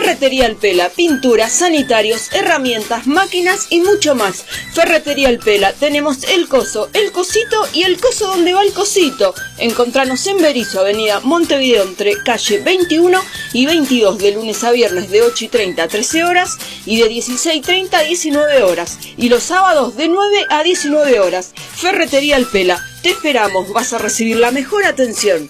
Ferretería El Pela, pinturas, sanitarios, herramientas, máquinas y mucho más. Ferretería El Pela, tenemos el coso, el cosito y el coso donde va el cosito. Encontranos en Berizo, avenida Montevideo, entre calle 21 y 22, de lunes a viernes de 8:30 a 13 horas y de 16:30 a 19 horas. Y los sábados de 9 a 19 horas. Ferretería El Pela, te esperamos, vas a recibir la mejor atención.